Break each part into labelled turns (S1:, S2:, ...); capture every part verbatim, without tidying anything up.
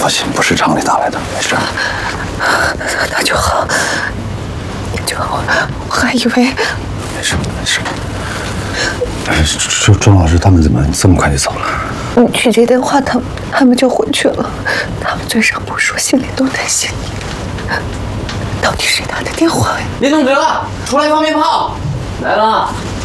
S1: 放心，不是厂里打来的，没事。
S2: 那就好，那就好。我还以为
S1: 没事没事。周周老师他们怎么这么快就走了？
S2: 你去接电话，他们他们就回去了。他们嘴上不说，心里都担心你。到底谁打的电话呀？
S3: 林同学，出来放鞭炮，来了。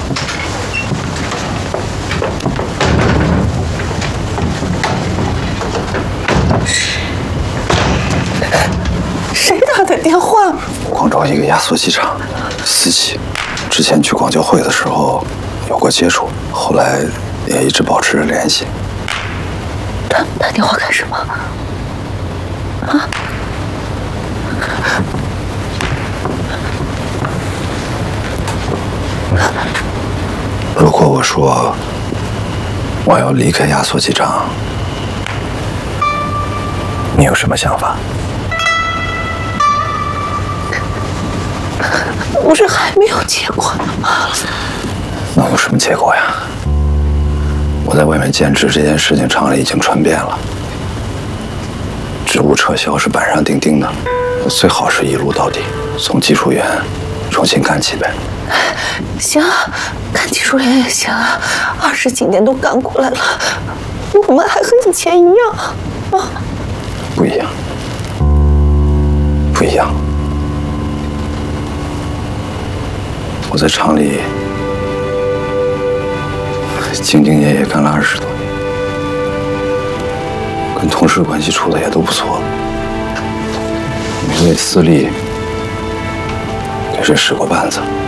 S2: 谁打的电话？
S1: 广州一个压缩机厂，私企，之前去广交会的时候有过接触，后来也一直保持着联系。
S2: 他打电话干什么？啊？
S1: 如果我说我要离开压缩机厂，你有什么想法？
S2: 不是还没有结果呢吗？
S1: 能有什么结果呀？我在外面兼职这件事情，厂里已经传遍了。职务撤销是板上钉钉的，最好是一路到底，从技术员重新干起呗。
S2: 行，干技术员也行啊，二十几年都干过来了，我们还和以前一样啊。
S1: 不一样，不一样。我在厂里兢兢业业干了二十多年，跟同事关系处的也都不错。没为私利给谁使过绊子。